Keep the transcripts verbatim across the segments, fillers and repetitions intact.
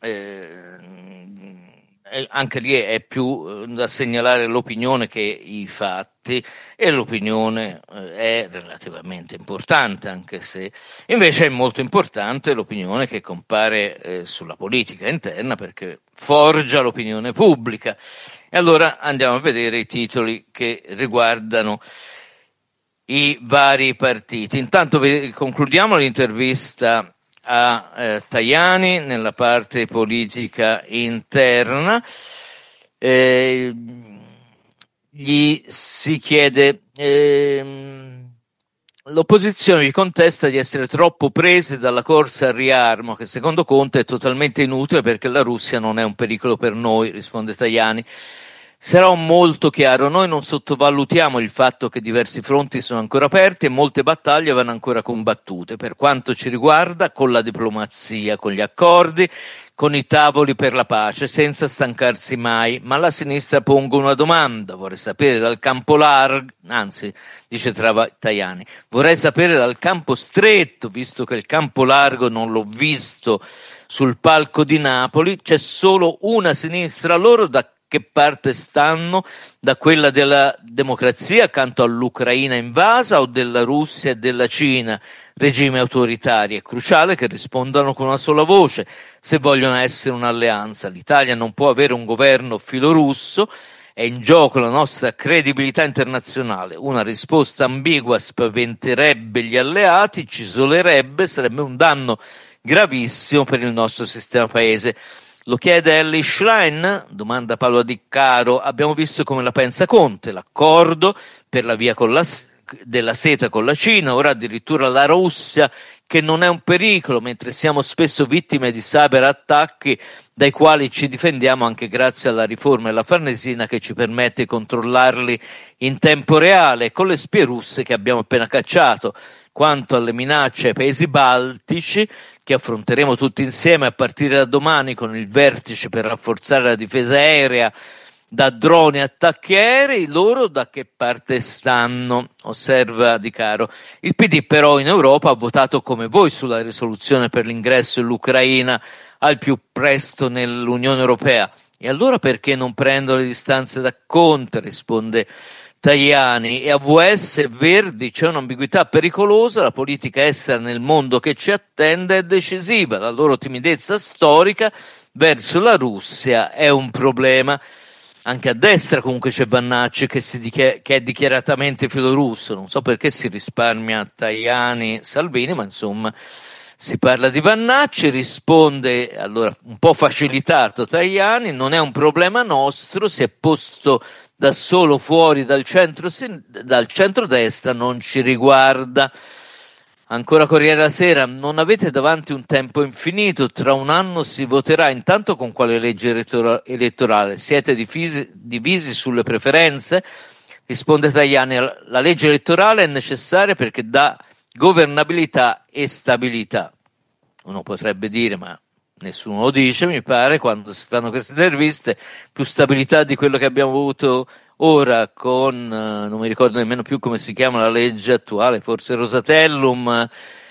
eh, anche lì è più da segnalare l'opinione che i fatti, e l'opinione è relativamente importante, anche se invece è molto importante l'opinione che compare eh, sulla politica interna, perché forgia l'opinione pubblica. E allora andiamo a vedere i titoli che riguardano i vari partiti. Intanto concludiamo l'intervista a eh, Tajani nella parte politica interna. Eh, gli si chiede, ehm, l'opposizione gli contesta di essere troppo prese dalla corsa al riarmo, che secondo Conte è totalmente inutile perché la Russia non è un pericolo per noi, risponde Tajani. Sarò molto chiaro, noi non sottovalutiamo il fatto che diversi fronti sono ancora aperti e molte battaglie vanno ancora combattute. Per quanto ci riguarda, con la diplomazia, con gli accordi, con i tavoli per la pace, senza stancarsi mai. Ma la sinistra pongo una domanda, vorrei sapere dal campo largo, anzi, dice Tajani, vorrei sapere dal campo stretto, visto che il campo largo non l'ho visto sul palco di Napoli, c'è solo una sinistra, loro da che parte stanno? Da quella della democrazia accanto all'Ucraina invasa o della Russia e della Cina, regimi autoritari? È cruciale che rispondano con una sola voce se vogliono essere un'alleanza. L'Italia non può avere un governo filorusso, è in gioco la nostra credibilità internazionale. Una risposta ambigua spaventerebbe gli alleati, ci isolerebbe, sarebbe un danno gravissimo per il nostro sistema paese. Lo chiede Elly Schlein, domanda Paolo Di Caro, abbiamo visto come la pensa Conte, l'accordo per la via con la, della seta con la Cina, ora addirittura la Russia che non è un pericolo, mentre siamo spesso vittime di cyberattacchi dai quali ci difendiamo anche grazie alla riforma della Farnesina che ci permette di controllarli in tempo reale, con le spie russe che abbiamo appena cacciato. Quanto alle minacce ai paesi baltici, che affronteremo tutti insieme a partire da domani con il vertice per rafforzare la difesa aerea da droni e attacchi aerei, loro da che parte stanno? Osserva Di Caro. Il P D però in Europa ha votato come voi sulla risoluzione per l'ingresso dell'Ucraina al più presto nell'Unione Europea. E allora perché non prendono le distanze da Conte? Risponde Tajani. E a V S Verdi c'è un'ambiguità pericolosa, la politica estera nel mondo che ci attende è decisiva, la loro timidezza storica verso la Russia è un problema. Anche a destra comunque c'è Vannacci che, si dichi- che è dichiaratamente filorusso, non so perché si risparmia Tajani Salvini, ma insomma si parla di Vannacci. Risponde allora un po' facilitato Tajani, non è un problema nostro, si è posto da solo fuori dal centro dal centrodestra, non ci riguarda. Ancora Corriere della Sera, non avete davanti un tempo infinito, tra un anno si voterà, intanto con quale legge elettora- elettorale? Siete divisi, divisi sulle preferenze? Risponde Tajani, la legge elettorale è necessaria perché dà governabilità e stabilità. Uno potrebbe dire, ma nessuno lo dice, mi pare, quando si fanno queste interviste, più stabilità di quello che abbiamo avuto ora con, uh, non mi ricordo nemmeno più come si chiama la legge attuale, forse Rosatellum,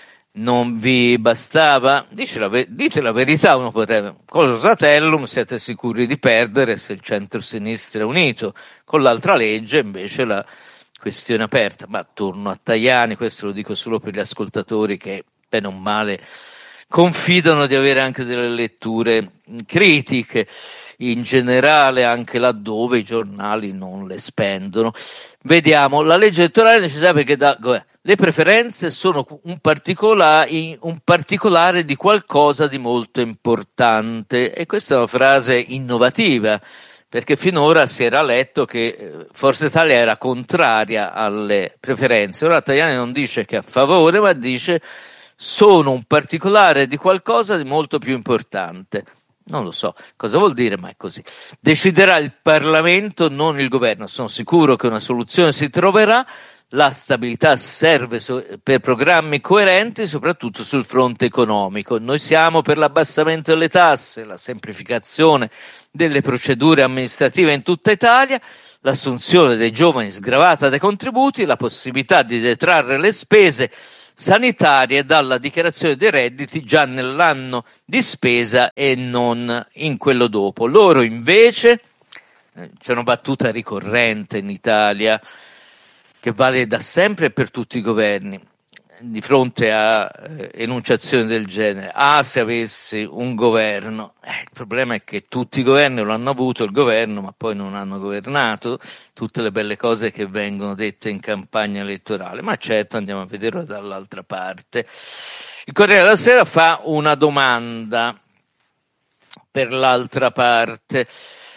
non vi bastava? Dice la ve- dite la verità, uno potrebbe, con Rosatellum siete sicuri di perdere se il centro-sinistra è unito, con l'altra legge invece la questione è aperta. Ma torno a Tajani, questo lo dico solo per gli ascoltatori che, bene o male, confidano di avere anche delle letture critiche, in generale anche laddove i giornali non le spendono. Vediamo, la legge elettorale è necessaria perché da, le preferenze sono un particolare, un particolare di qualcosa di molto importante, e questa è una frase innovativa, perché finora si era letto che Forza Italia era contraria alle preferenze. Ora Tajani non dice che è a favore, ma dice sono un particolare di qualcosa di molto più importante. Non lo so cosa vuol dire, ma è così. Deciderà il Parlamento, non il governo. Sono sicuro che una soluzione si troverà. La stabilità serve per programmi coerenti, soprattutto sul fronte economico. Noi siamo per l'abbassamento delle tasse, la semplificazione delle procedure amministrative in tutta Italia, l'assunzione dei giovani sgravata dai contributi, la possibilità di detrarre le spese sanitaria e dalla dichiarazione dei redditi già nell'anno di spesa e non in quello dopo. Loro invece, eh, c'è una battuta ricorrente in Italia che vale da sempre per tutti i governi, di fronte a eh, enunciazioni del genere: ah, se avessi un governo. Eh, il problema è che tutti i governi lo hanno avuto il governo, ma poi non hanno governato, tutte le belle cose che vengono dette in campagna elettorale. Ma certo, andiamo a vederlo dall'altra parte. Il Corriere della Sera fa una domanda per l'altra parte,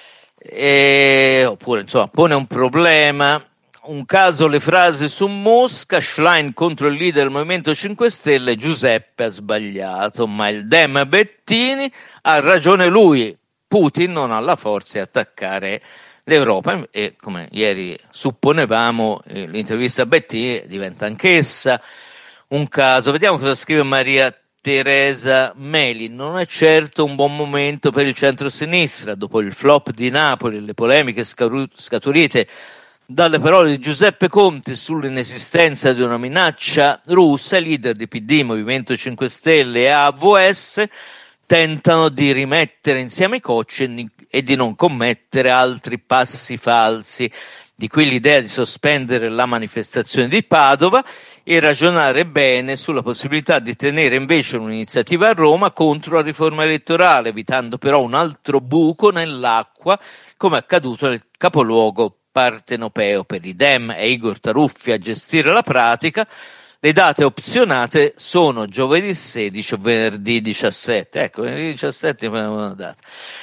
e, oppure insomma pone un problema. Un caso le frasi su Mosca, Schlein contro il leader del Movimento cinque Stelle, Giuseppe ha sbagliato, ma il Dem Bettini ha ragione lui, Putin non ha la forza di attaccare l'Europa. E come ieri supponevamo, eh, l'intervista a Bettini diventa anch'essa un caso. Vediamo cosa scrive Maria Teresa Meli. Non è certo un buon momento per il centro-sinistra, dopo il flop di Napoli e le polemiche scaturite dalle parole di Giuseppe Conte sull'inesistenza di una minaccia russa. I leader di P D, Movimento cinque Stelle e A V S tentano di rimettere insieme i cocci e di non commettere altri passi falsi. Di qui l'idea di sospendere la manifestazione di Padova e ragionare bene sulla possibilità di tenere invece un'iniziativa a Roma contro la riforma elettorale, evitando però un altro buco nell'acqua come accaduto nel capoluogo partenopeo. Per i Dem e Igor Taruffi a gestire la pratica. Le date opzionate sono giovedì sedici o venerdì diciassette. Ecco, venerdì diciassette è una data.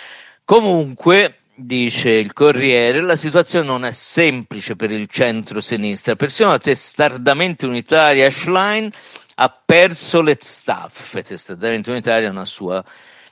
Comunque, dice il Corriere, la situazione non è semplice per il centro-sinistra. Persino la testardamente unitaria Schlein ha perso le staffe. Testardamente unitaria è una sua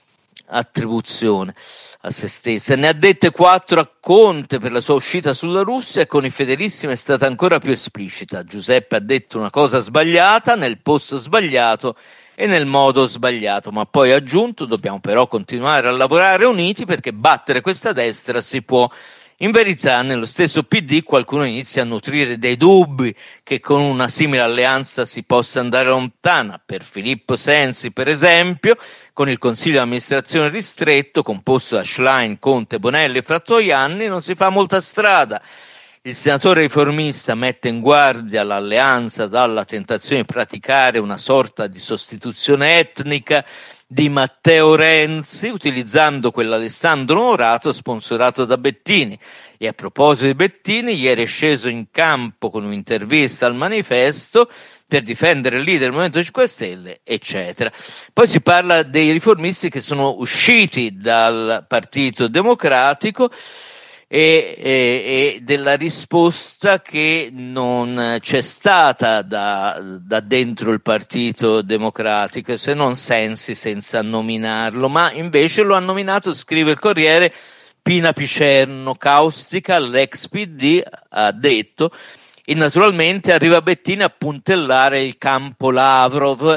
attribuzione a se stessa. Ne ha dette quattro a Conte per la sua uscita sulla Russia, e con i federissimi è stata ancora più esplicita. Giuseppe ha detto una cosa sbagliata nel posto sbagliato e nel modo sbagliato, ma poi ha aggiunto: dobbiamo però continuare a lavorare uniti perché battere questa destra si può. In verità, nello stesso P D qualcuno inizia a nutrire dei dubbi che con una simile alleanza si possa andare lontana. Per Filippo Sensi, per esempio, con il consiglio di amministrazione ristretto, composto da Schlein, Conte, Bonelli e Fratoianni, non si fa molta strada. Il senatore riformista mette in guardia l'alleanza dalla tentazione di praticare una sorta di sostituzione etnica di Matteo Renzi, utilizzando quell'Alessandro Onorato sponsorato da Bettini. E a proposito di Bettini, ieri è sceso in campo con un'intervista al Manifesto per difendere il leader del Movimento cinque Stelle, eccetera. Poi si parla dei riformisti che sono usciti dal Partito Democratico e, e, e della risposta che non c'è stata da, da dentro il Partito Democratico, se non Sensi senza nominarlo, ma invece lo ha nominato, scrive il Corriere, Pina Picerno, caustica l'ex P D, ha detto, e naturalmente arriva Bettini a puntellare il campo Lavrov.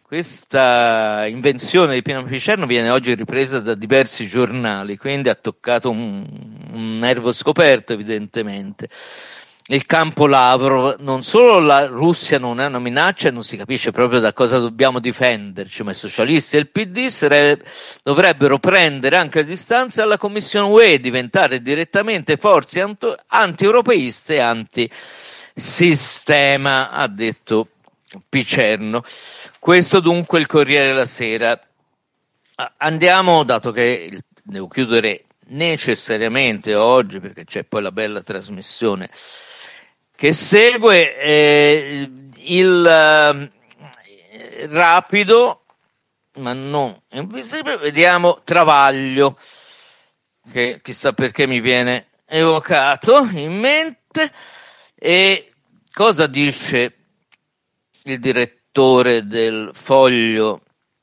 Questa invenzione di Pina Picerno viene oggi ripresa da diversi giornali, quindi ha toccato un, un nervo scoperto evidentemente. Il campo Lavrov, non solo la Russia non è una minaccia e non si capisce proprio da cosa dobbiamo difenderci, ma i socialisti e il P D sare- dovrebbero prendere anche le distanze dalla Commissione U E e diventare direttamente forze anto- anti-europeiste e anti-sistema, ha detto Picerno. Questo dunque il Corriere della Sera. Andiamo, dato che devo chiudere necessariamente oggi perché c'è poi la bella trasmissione che segue, eh, il eh, rapido ma non invisibile, vediamo Travaglio, che chissà perché mi viene evocato in mente. E cosa dice il direttore del Foglio,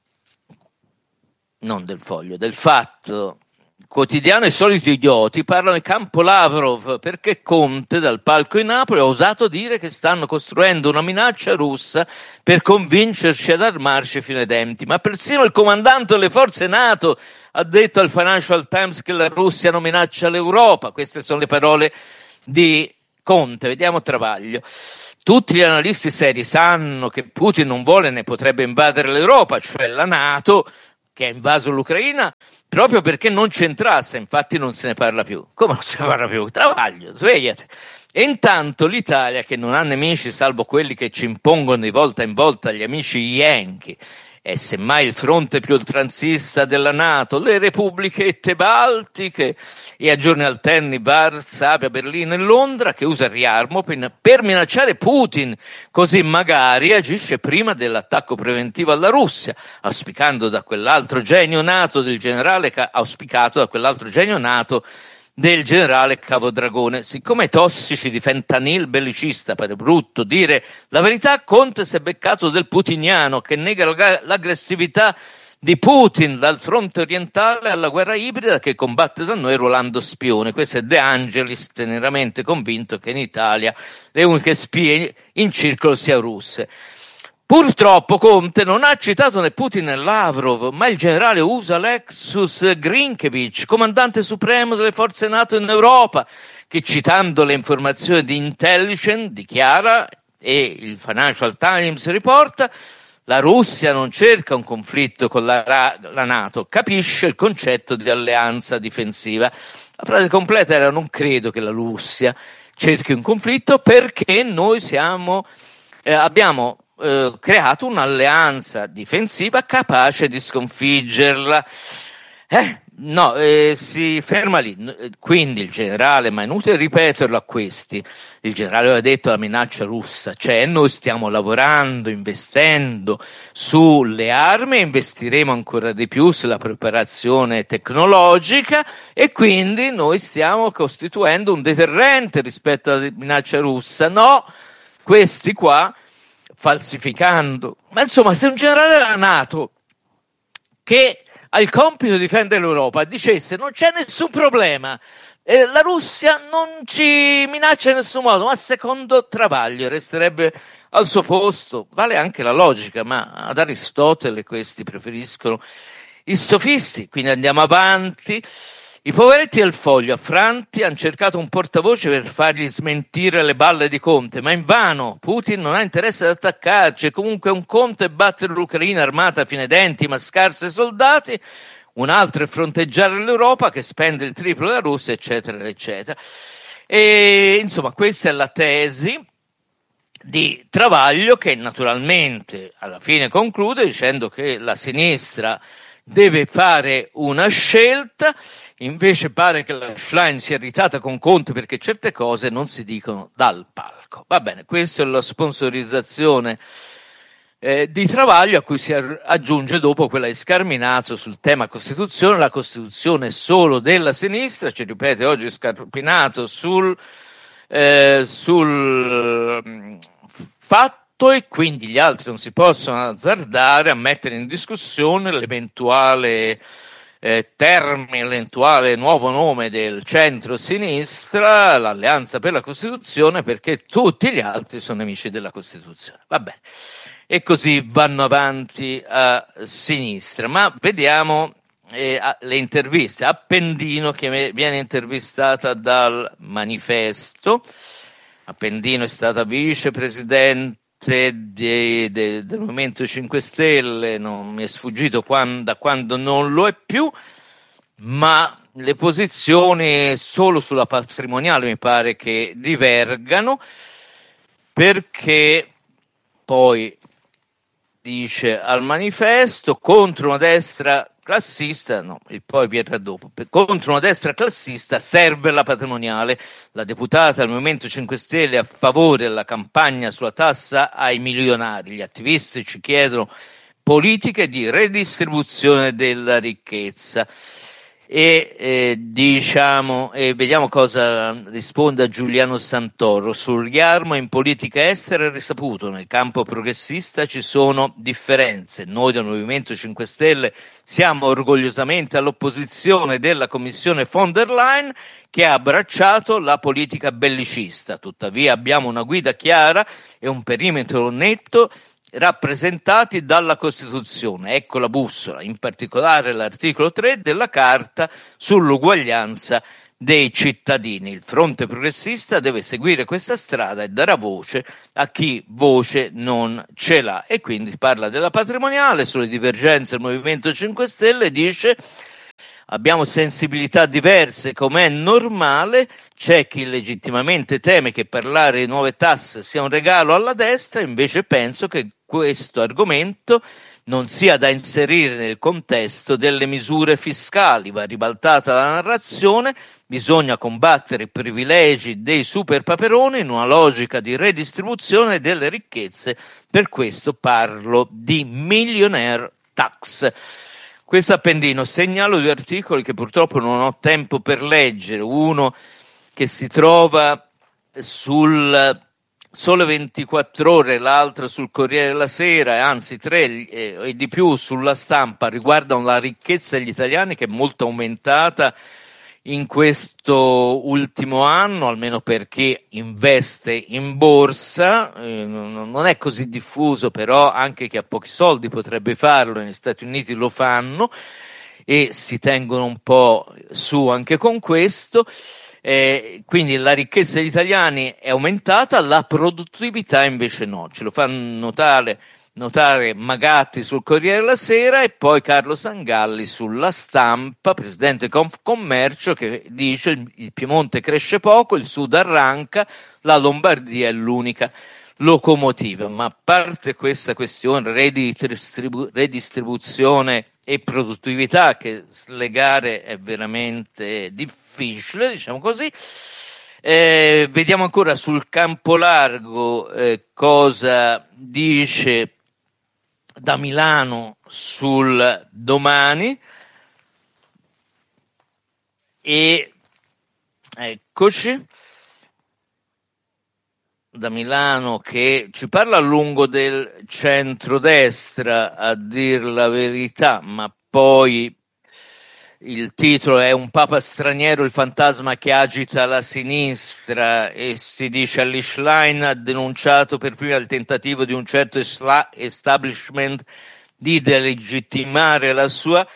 non del Foglio, del Fatto Quotidiano? I soliti idioti parlano di campo Lavrov perché Conte dal palco in Napoli ha osato dire che stanno costruendo una minaccia russa per convincerci ad armarci fino ai denti, ma persino il comandante delle forze NATO ha detto al Financial Times che la Russia non minaccia l'Europa. Queste sono le parole di Conte, vediamo Travaglio. Tutti gli analisti seri sanno che Putin non vuole né potrebbe invadere l'Europa, cioè la NATO, che ha invaso l'Ucraina, proprio perché non c'entrasse, infatti non se ne parla più. Come non se ne parla più? Travaglio, svegliati. E intanto l'Italia, che non ha nemici salvo quelli che ci impongono di volta in volta gli amici yankee, e semmai il fronte più oltranzista della NATO, le repubblichette baltiche e a giorni alterni Varsavia, Berlino e Londra, che usa il riarmo per, per minacciare Putin, così magari agisce prima dell'attacco preventivo alla Russia, auspicando da quell'altro genio NATO del generale, auspicato da quell'altro genio NATO del generale Cavodragone. Siccome i tossici di fentanyl bellicista, pare brutto dire la verità, Conte si è beccato del putiniano che nega l'aggressività di Putin dal fronte orientale alla guerra ibrida che combatte da noi ruolando spione. Questo è De Angelis, teneramente convinto che in Italia le uniche spie in circolo siano russe. Purtroppo Conte non ha citato né Putin né Lavrov, ma il generale U S A Alexus Grinkevich, comandante supremo delle forze NATO in Europa, che citando le informazioni di intelligence dichiara, e il Financial Times riporta, la Russia non cerca un conflitto con la, la NATO, capisce il concetto di alleanza difensiva. La frase completa era: non credo che la Russia cerchi un conflitto perché noi siamo, eh, abbiamo Eh, creato un'alleanza difensiva capace di sconfiggerla. Eh, no, eh, si ferma lì. Quindi il generale, ma è inutile ripeterlo a questi, il generale aveva detto la minaccia russa, cioè noi stiamo lavorando, investendo sulle armi, investiremo ancora di più sulla preparazione tecnologica e quindi noi stiamo costituendo un deterrente rispetto alla minaccia russa. No, questi qua falsificando, ma insomma, se un generale della NATO che ha il compito di difendere l'Europa dicesse non c'è nessun problema, eh, la Russia non ci minaccia in nessun modo, ma secondo Travaglio resterebbe al suo posto. Vale anche la logica, ma ad Aristotele questi preferiscono i sofisti, quindi andiamo avanti. I poveretti del Foglio, affranti, hanno cercato un portavoce per fargli smentire le balle di Conte, ma invano. Putin non ha interesse ad attaccarci, comunque un conto è battere l'Ucraina armata fino ai denti ma scarse soldati, un altro è fronteggiare l'Europa che spende il triplo della Russia, eccetera, eccetera. E insomma, questa è la tesi di Travaglio, che naturalmente alla fine conclude dicendo che la sinistra deve fare una scelta. Invece pare che la Schlein sia irritata con Conte perché certe cose non si dicono dal palco. Va bene, questa è la sponsorizzazione eh, di Travaglio, a cui si aggiunge dopo quella di Scarminato sul tema Costituzione. La Costituzione è solo della sinistra, ci ripete oggi Scarminato sul, eh, sul fatto, e quindi gli altri non si possono azzardare a mettere in discussione l'eventuale Eh, termine, l'eventuale nuovo nome del centro-sinistra, l'Alleanza per la Costituzione, perché tutti gli altri sono nemici della Costituzione. Va bene. E così vanno avanti a sinistra. Ma vediamo eh, le interviste. Appendino, che viene intervistata dal Manifesto. Appendino è stata vicepresidente De, de, del Movimento cinque Stelle, non mi è sfuggito quando, da quando non lo è più, ma le posizioni solo sulla patrimoniale mi pare che divergano, perché poi dice al Manifesto contro una destra classista, no, il poi verrà dopo, contro una destra classista serve la patrimoniale. La deputata del Movimento cinque Stelle a favore della campagna sulla tassa ai milionari. Gli attivisti ci chiedono politiche di redistribuzione della ricchezza. E eh, diciamo e vediamo cosa risponde a Giuliano Santoro. Sul riarmo in politica estera è risaputo, nel campo progressista ci sono differenze. Noi del Movimento cinque Stelle siamo orgogliosamente all'opposizione della commissione von der Leyen, che ha abbracciato la politica bellicista. Tuttavia abbiamo una guida chiara e un perimetro netto rappresentati dalla Costituzione. Ecco la bussola, in particolare l'articolo tre della Carta sull'uguaglianza dei cittadini. Il fronte progressista deve seguire questa strada e dare voce a chi voce non ce l'ha. E quindi parla della patrimoniale, sulle divergenze del Movimento cinque Stelle, dice: abbiamo sensibilità diverse, com'è normale, c'è chi legittimamente teme che parlare di nuove tasse sia un regalo alla destra, invece penso che questo argomento non sia da inserire nel contesto delle misure fiscali, va ribaltata la narrazione, bisogna combattere i privilegi dei super paperoni in una logica di redistribuzione delle ricchezze, per questo parlo di millionaire tax. Questo appendino, segnalo due articoli che purtroppo non ho tempo per leggere, uno che si trova sul Sole ventiquattro Ore, l'altro sul Corriere della Sera, anzi tre e, e di più sulla Stampa, riguardano la ricchezza degli italiani, che è molto aumentata in questo ultimo anno, almeno per chi investe in borsa. Eh, non è così diffuso, però anche chi ha pochi soldi potrebbe farlo, negli Stati Uniti lo fanno e si tengono un po' su anche con questo. Eh, quindi la ricchezza degli italiani è aumentata, la produttività invece no. Ce lo fa notare, notare Magatti sul Corriere della Sera e poi Carlo Sangalli sulla Stampa, presidente Confcommercio, che dice: il Piemonte cresce poco, il Sud arranca, la Lombardia è l'unica locomotiva. Ma a parte questa questione redistribu- redistribuzione e produttività, che slegare è veramente difficile, diciamo così, eh, vediamo ancora sul campo largo eh, cosa dice da Milano sul Domani. E eccoci da Milano, che ci parla a lungo del centrodestra, a dir la verità, ma poi il titolo è "Un papa straniero, il fantasma che agita la sinistra", e si dice: Elly Schlein ha denunciato per prima il tentativo di un certo establishment di delegittimare la sua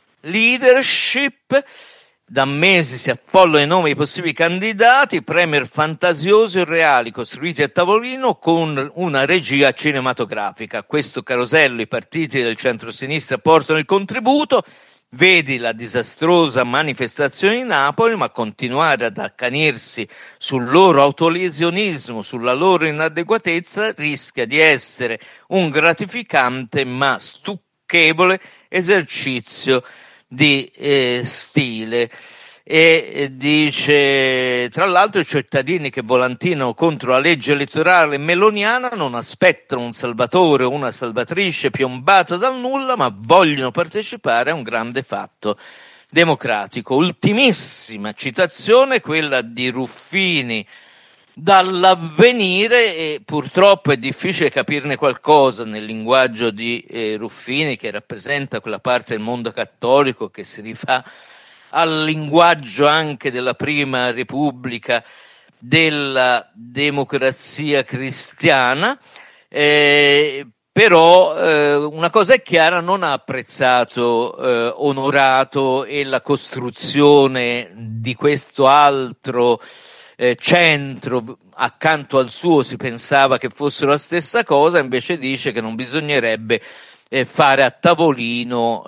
leadership. Da mesi si affollano i nomi dei possibili candidati, premier fantasiosi o reali, costruiti a tavolino con una regia cinematografica. A questo carosello i partiti del centro-sinistra portano il contributo. Vedi la disastrosa manifestazione di Napoli, ma continuare ad accanirsi sul loro autolesionismo, sulla loro inadeguatezza, rischia di essere un gratificante ma stucchevole esercizio di eh, stile. E eh, dice: tra l'altro i cittadini che volantinano contro la legge elettorale meloniana non aspettano un salvatore o una salvatrice piombata dal nulla, ma vogliono partecipare a un grande fatto democratico. Ultimissima citazione, quella di Ruffini dall'Avvenire, e purtroppo è difficile capirne qualcosa nel linguaggio di eh, Ruffini, che rappresenta quella parte del mondo cattolico che si rifà al linguaggio anche della Prima Repubblica, della democrazia cristiana. Eh, però eh, una cosa è chiara: non ha apprezzato, eh, onorato e la costruzione di questo altro eh, centro accanto al suo. Si pensava che fossero la stessa cosa, invece dice che non bisognerebbe eh, fare a tavolino,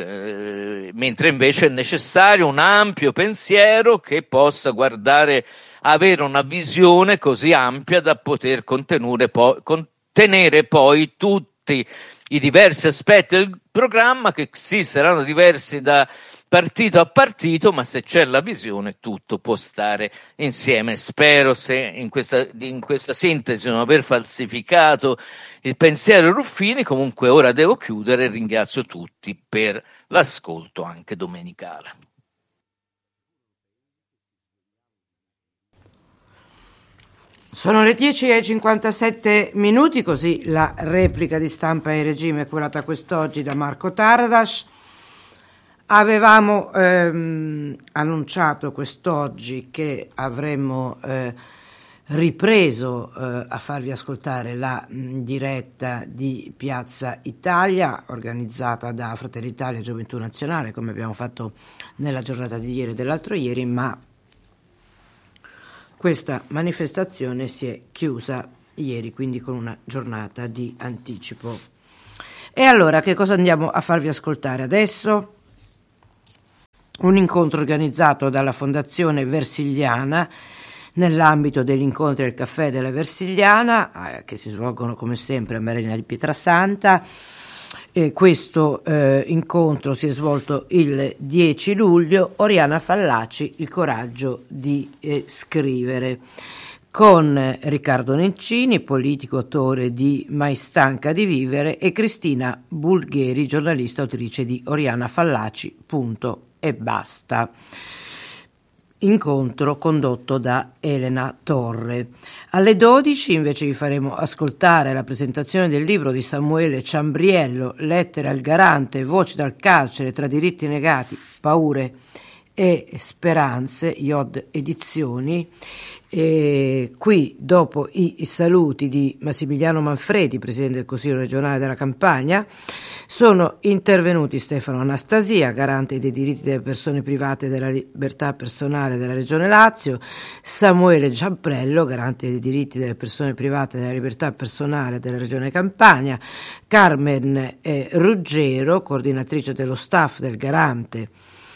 eh, mentre invece è necessario un ampio pensiero che possa guardare, avere una visione così ampia da poter contenere poi, contenere poi tutti i diversi aspetti del programma, che sì, saranno diversi da partito a partito, ma se c'è la visione tutto può stare insieme. Spero, se in questa, in questa sintesi, non aver falsificato il pensiero Ruffini. Comunque ora devo chiudere, ringrazio tutti per l'ascolto anche domenicale. Sono le dieci e cinquantasette minuti, così la replica di Stampa e Regime curata quest'oggi da Marco Taradas. Avevamo ehm, annunciato quest'oggi che avremmo eh, ripreso eh, a farvi ascoltare la mh, diretta di Piazza Italia, organizzata da Fratelli Italia e Gioventù Nazionale, come abbiamo fatto nella giornata di ieri e dell'altro ieri, ma questa manifestazione si è chiusa ieri, quindi con una giornata di anticipo. E allora che cosa andiamo a farvi ascoltare adesso? Un incontro organizzato dalla Fondazione Versigliana nell'ambito degli incontri al Caffè della Versigliana, eh, che si svolgono come sempre a Marina di Pietrasanta. E questo eh, incontro si è svolto il dieci luglio. Oriana Fallaci, il coraggio di eh, scrivere, con Riccardo Nencini, politico, autore di Mai stanca di vivere, e Cristina Bulgheri, giornalista, autrice di Oriana Fallaci, punto e basta. Incontro condotto da Elena Torre. Alle dodici invece vi faremo ascoltare la presentazione del libro di Samuele Ciambriello, Lettere al Garante, voci dal carcere tra diritti negati, paure e speranze, Iod Edizioni. E qui, dopo i, i saluti di Massimiliano Manfredi, presidente del Consiglio regionale della Campania, sono intervenuti Stefano Anastasia, garante dei diritti delle persone private della libertà personale della Regione Lazio, Samuele Ciambriello, garante dei diritti delle persone private della libertà personale della Regione Campania, Carmen eh, Ruggero, coordinatrice dello staff del garante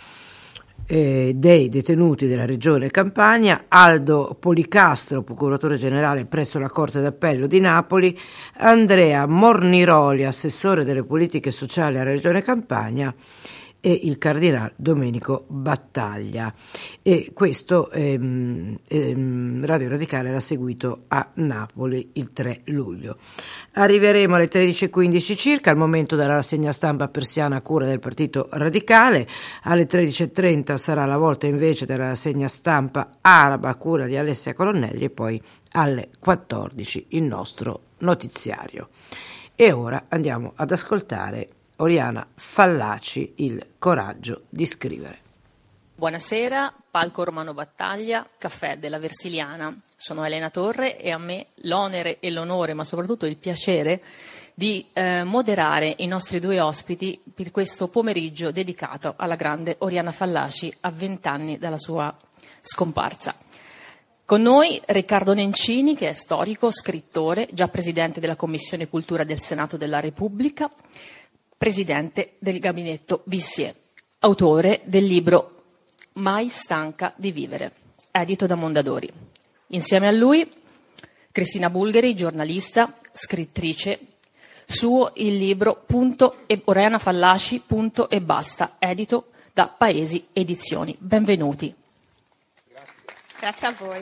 Eh, dei detenuti della Regione Campania, Aldo Policastro, procuratore generale presso la Corte d'Appello di Napoli, Andrea Morniroli, assessore delle politiche sociali alla Regione Campania, e il cardinale Domenico Battaglia. E questo ehm, ehm, Radio Radicale era seguito a Napoli il tre luglio. Arriveremo alle tredici e quindici circa, al momento della rassegna stampa persiana a cura del Partito Radicale. Alle tredici e trenta sarà la volta invece della rassegna stampa araba a cura di Alessia Colonnelli, e poi alle quattordici il nostro notiziario. E ora andiamo ad ascoltare Oriana Fallaci, il coraggio di scrivere. Buonasera, Palco Romano Battaglia, Caffè della Versiliana. Sono Elena Torre e a me l'onere e l'onore, ma soprattutto il piacere, di eh, moderare i nostri due ospiti per questo pomeriggio dedicato alla grande Oriana Fallaci a vent'anni dalla sua scomparsa. Con noi Riccardo Nencini, che è storico, scrittore, già presidente della Commissione Cultura del Senato della Repubblica, presidente del gabinetto Vissier, autore del libro Mai stanca di vivere, edito da Mondadori. Insieme a lui Cristina Bulgheri, giornalista, scrittrice, suo il libro punto e Oriana Fallaci, punto e basta, edito da Paesi Edizioni. Benvenuti. Grazie, Grazie a voi.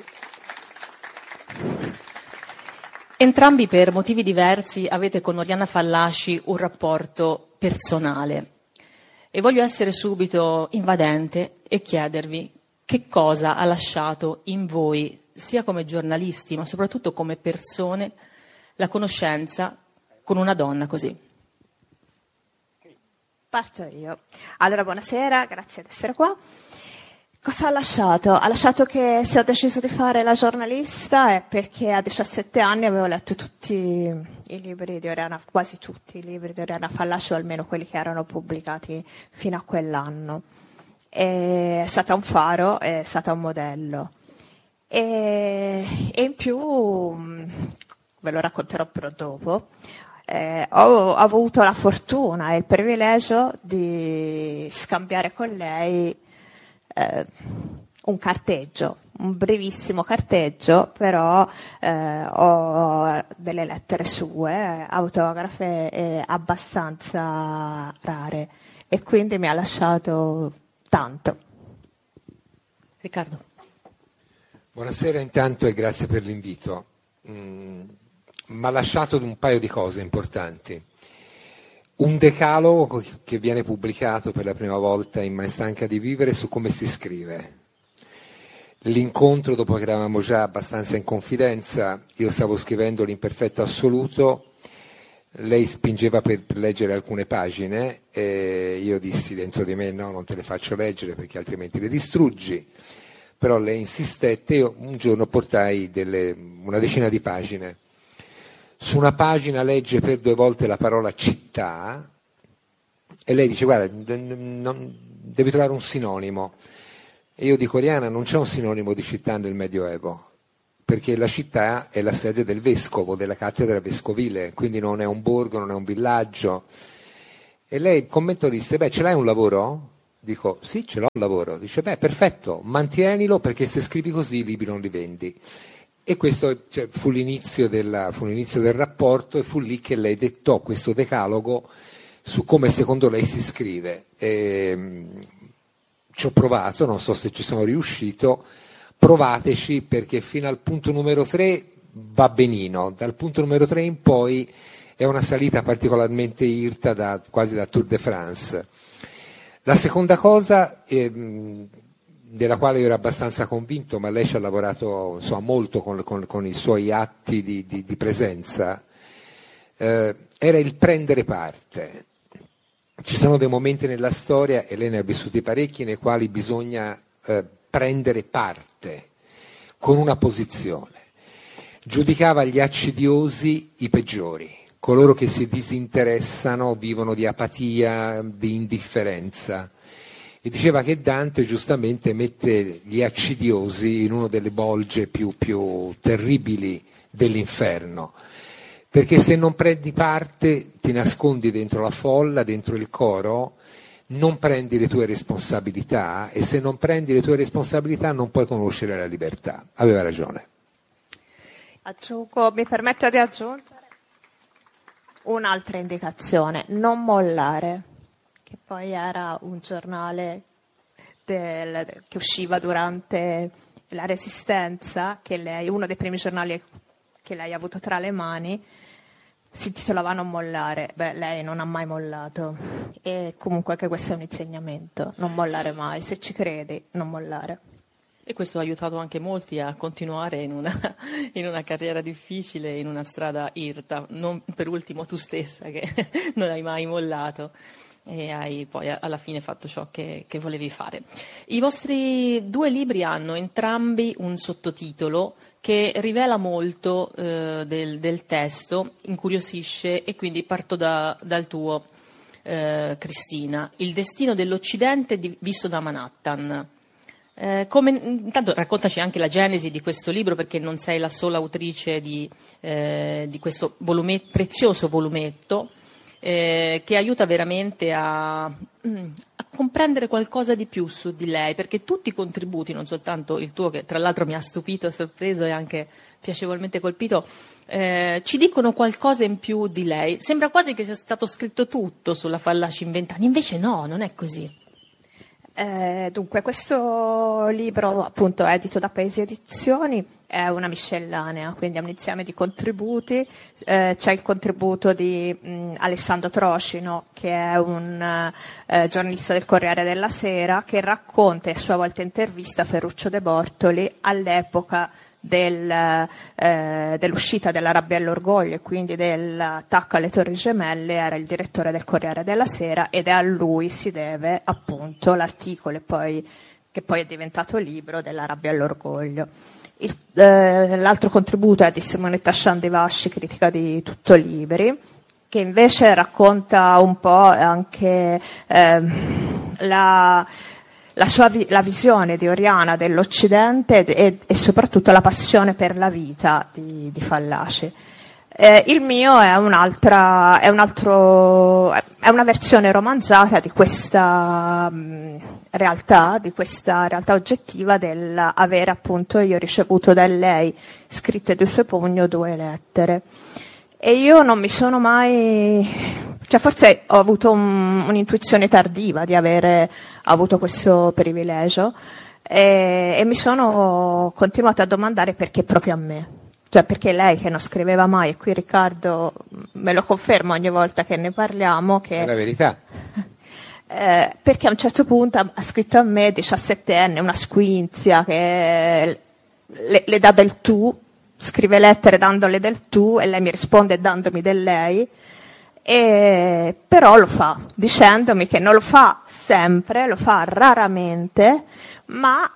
Entrambi, per motivi diversi, avete con Oriana Fallaci un rapporto personale e voglio essere subito invadente e chiedervi che cosa ha lasciato in voi, sia come giornalisti ma soprattutto come persone, la conoscenza con una donna così. Parto io. Allora, buonasera, grazie di essere qua. Cosa ha lasciato? Ha lasciato che se ho deciso di fare la giornalista è perché a diciassette anni avevo letto tutti i libri di Oriana, quasi tutti i libri di Oriana Fallaci, o almeno quelli che erano pubblicati fino a quell'anno. È stata un faro, è stata un modello. E, e in più, ve lo racconterò però dopo, eh, ho, ho avuto la fortuna e il privilegio di scambiare con lei Eh, un carteggio, un brevissimo carteggio, però eh, ho delle lettere sue, autografe eh, abbastanza rare, e quindi mi ha lasciato tanto. Riccardo. Buonasera intanto e grazie per l'invito. Mm, mi ha lasciato un paio di cose importanti. Un decalogo che viene pubblicato per la prima volta in Mai stanca di vivere su come si scrive. L'incontro, dopo che eravamo già abbastanza in confidenza, io stavo scrivendo l'imperfetto assoluto, lei spingeva per leggere alcune pagine e io dissi dentro di me no, non te le faccio leggere perché altrimenti le distruggi, però lei insistette e io un giorno portai delle, una decina di pagine. Su una pagina legge per due volte la parola città e lei dice guarda, non, devi trovare un sinonimo. E io dico Oriana, non c'è un sinonimo di città nel Medioevo, perché la città è la sede del vescovo, della cattedra vescovile, quindi non è un borgo, non è un villaggio. E lei il commento disse: beh, ce l'hai un lavoro? Dico: sì, ce l'ho un lavoro. Dice: beh, perfetto, mantienilo, perché se scrivi così i libri non li vendi. E questo, cioè, fu, l'inizio della, fu l'inizio del rapporto, e fu lì che lei dettò questo decalogo su come secondo lei si scrive. E, ci ho provato, non so se ci sono riuscito. Provateci, perché fino al punto numero tre va benino, dal punto numero tre in poi è una salita particolarmente irta, da, quasi da Tour de France. La seconda cosa, ehm, della quale io ero abbastanza convinto, ma lei ci ha lavorato insomma, molto con, con, con i suoi atti di, di, di presenza, eh, era il prendere parte. Ci sono dei momenti nella storia, e lei ne ha vissuti parecchi, nei quali bisogna eh, prendere parte con una posizione. Giudicava gli accidiosi i peggiori, coloro che si disinteressano, vivono di apatia, di indifferenza. E diceva che Dante giustamente mette gli accidiosi in una delle bolge più, più terribili dell'inferno, perché se non prendi parte ti nascondi dentro la folla, dentro il coro, non prendi le tue responsabilità, e se non prendi le tue responsabilità non puoi conoscere la libertà. Aveva ragione. Aggiungo, mi permetto di aggiungere un'altra indicazione: non mollare, che poi era un giornale del, che usciva durante la Resistenza, che lei, uno dei primi giornali che lei ha avuto tra le mani, si intitolava Non mollare. Beh, lei non ha mai mollato, e comunque anche questo è un insegnamento: non mollare mai, se ci credi non mollare. E questo ha aiutato anche molti a continuare in una, in una carriera difficile, in una strada irta, non per ultimo tu stessa, che non hai mai mollato e hai poi alla fine fatto ciò che, che volevi fare. I vostri due libri hanno entrambi un sottotitolo che rivela molto eh, del, del testo, incuriosisce, e quindi parto da, dal tuo, eh, Cristina: Il destino dell'Occidente di, visto da Manhattan. Eh, come, intanto raccontaci anche la genesi di questo libro, perché non sei la sola autrice di, eh, di questo volume, prezioso volumetto, eh, che aiuta veramente a, a comprendere qualcosa di più su di lei, perché tutti i contributi, non soltanto il tuo, che tra l'altro mi ha stupito, sorpreso e anche piacevolmente colpito, eh, ci dicono qualcosa in più di lei. Sembra quasi che sia stato scritto tutto sulla Fallaci in vent'anni, invece no, non è così. Eh, dunque, questo libro, appunto, edito da Paesi Edizioni, è una miscellanea, quindi è un insieme di contributi. Eh, c'è il contributo di mh, Alessandro Trocino, che è un eh, giornalista del Corriere della Sera, che racconta e a sua volta intervista Ferruccio De Bortoli all'epoca del, eh, dell'uscita della Rabbia e l'Orgoglio, e quindi dell'attacco alle Torri Gemelle. Era il direttore del Corriere della Sera, ed è a lui si deve appunto l'articolo, e poi, che poi è diventato libro, della Rabbia e l'Orgoglio. Il, eh, l'altro contributo è di Simonetta Sciandivasci, Critica di Tutto Libri, che invece racconta un po' anche eh, la La, sua, la visione di Oriana dell'Occidente, e, e soprattutto la passione per la vita di, di Fallaci. Eh, il mio è un'altra, è un altro, è una versione romanzata di questa mh, realtà, di questa realtà oggettiva dell'avere appunto io ricevuto da lei, scritte di suo pugno, due lettere. E io non mi sono mai, cioè forse ho avuto un, un'intuizione tardiva di avere avuto questo privilegio, e, e mi sono continuata a domandare perché proprio a me, cioè perché lei che non scriveva mai, e qui Riccardo me lo conferma ogni volta che ne parliamo, che è la verità. Eh, perché a un certo punto ha, ha scritto a me, diciassettenne, una squinzia che le, le dà del tu, scrive lettere dandole del tu, e lei mi risponde dandomi del lei. E però lo fa, dicendomi che non lo fa sempre, lo fa raramente, ma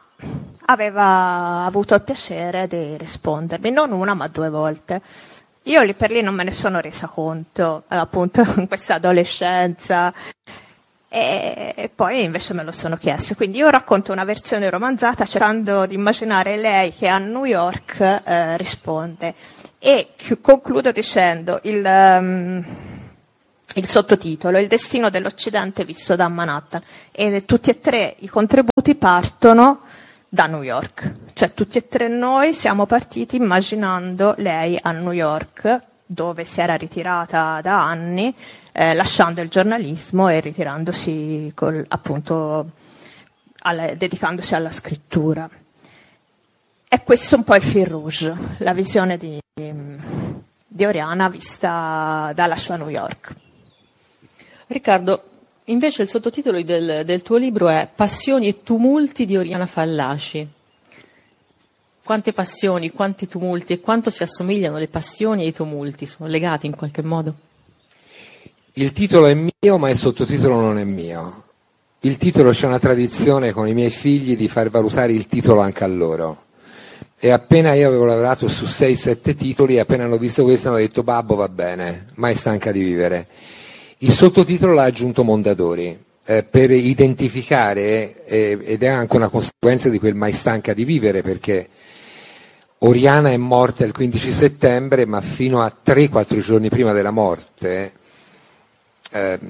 aveva avuto il piacere di rispondermi, non una ma due volte. Io lì per lì non me ne sono resa conto, eh, appunto in questa adolescenza. e, e poi invece me lo sono chiesto. Quindi io racconto una versione romanzata cercando di immaginare lei che a New York eh, risponde, e chi- concludo dicendo il, um, il sottotitolo Il destino dell'Occidente visto da Manhattan, e tutti e tre i contributi partono da New York, cioè tutti e tre noi siamo partiti immaginando lei a New York, dove si era ritirata da anni, eh, lasciando il giornalismo e ritirandosi col, appunto alla, dedicandosi alla scrittura. E questo è un po' il fil rouge, la visione di, di Oriana vista dalla sua New York. Riccardo, invece il sottotitolo del, del tuo libro è Passioni e tumulti di Oriana Fallaci. Quante passioni, quanti tumulti e quanto si assomigliano le passioni e i tumulti? Sono legati in qualche modo? Il titolo è mio, ma il sottotitolo non è mio. Il titolo, c'è una tradizione con i miei figli di far valutare il titolo anche a loro. E appena io avevo lavorato su sei sette titoli, appena hanno visto questo hanno detto babbo va bene, mai stanca di vivere. Il sottotitolo l'ha aggiunto Mondadori eh, per identificare, eh, ed è anche una conseguenza di quel mai stanca di vivere, perché Oriana è morta il quindici settembre, ma fino a tre quattro giorni prima della morte eh,